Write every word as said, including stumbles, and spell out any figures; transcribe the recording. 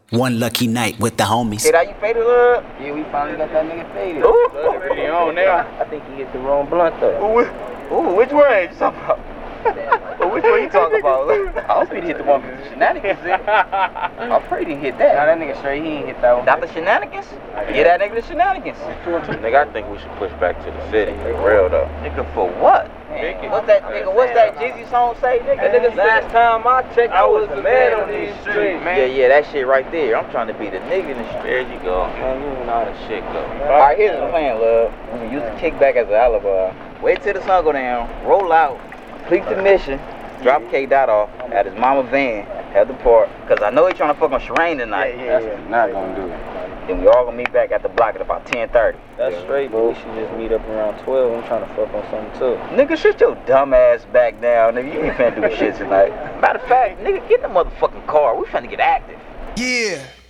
One lucky night with the homies. Shit, how you faded up? Yeah, we finally got that nigga faded. Ooh. Pretty on now. I think he hit the wrong blunt though. Ooh, ooh, which one you talking about? Well, which one you talking about? I hope he hit the one with the shenanigans in. I pray he hit that. Nah, that nigga straight, he ain't hit that one. Not the shenanigans? Yeah, that nigga the shenanigans. Nigga, I think we should push back to the city. For real though. Nigga, for what? Man. What's that nigga? What's that Jeezy song say, nigga? Nigga, Last time I checked, I was the man on these streets, man. Yeah, yeah, that shit right there. I'm trying to be the nigga in the street. There you go. Man, you know how How the shit go. Alright, here's the plan, love. We can use the kickback as an alibi. Wait till the sun go down, roll out, complete the mission, drop K Dot off at his mama van, at the park. Cause I know he trying to fuck on Sherane tonight. Yeah, yeah, yeah. Not gonna do it. Then we all gonna meet back at the block at about ten thirty. That's straight, but we should just meet up around twelve. I'm trying to fuck on something too. Nigga, shut your dumb ass back down, nigga. You ain't finna do shit tonight. Matter of fact, nigga, get in the motherfucking car. We finna get active. Yeah.